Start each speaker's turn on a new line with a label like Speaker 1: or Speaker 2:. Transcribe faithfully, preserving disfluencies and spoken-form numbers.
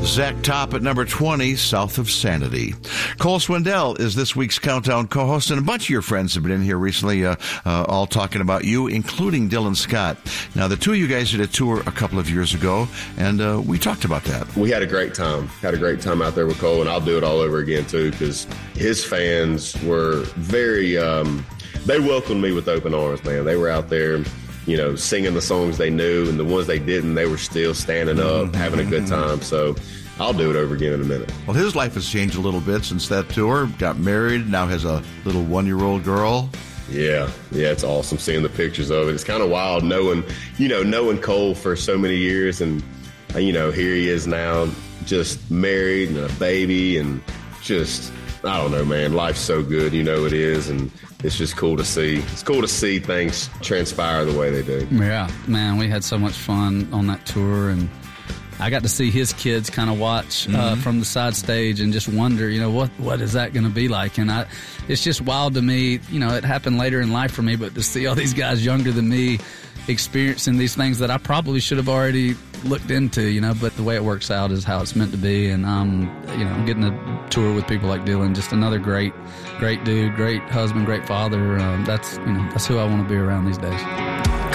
Speaker 1: Zach Top at number twenty, South of Sanity. Cole Swindell is this week's Countdown co-host, and a bunch of your friends have been in here recently, uh, uh, all talking about you, including Dylan Scott. Now, the two of you guys did a tour a couple of years ago, and uh, we talked about that.
Speaker 2: We had a great time. Had a great time out there with Cole, and I'll do it all over again, too, because his fans were very, um, they welcomed me with open arms, man. They were out there, you know, singing the songs they knew, and the ones they didn't, they were still standing up, mm-hmm. having a good time. So I'll do it over again in a minute.
Speaker 1: Well, his life has changed a little bit since that tour. Got married, now has a little one-year-old girl.
Speaker 2: Yeah, yeah, it's awesome seeing the pictures of it. It's kind of wild knowing, you know, knowing Cole for so many years, and, you know, here he is now just married and a baby, and just, I don't know, man, life's so good, you know it is, and it's just cool to see. It's cool to see things transpire the way they do.
Speaker 3: Yeah, man, we had so much fun on that tour, and I got to see his kids kind of watch mm-hmm. uh, from the side stage and just wonder, you know, what what is that going to be like? And I, it's just wild to me. You know, it happened later in life for me, but to see all these guys younger than me experiencing these things that I probably should have already looked into, you know, but the way it works out is how it's meant to be. And um, you know, getting to tour with people like Dylan, just another great, great dude, great husband, great father. Um, that's you know, that's who I want to be around these days.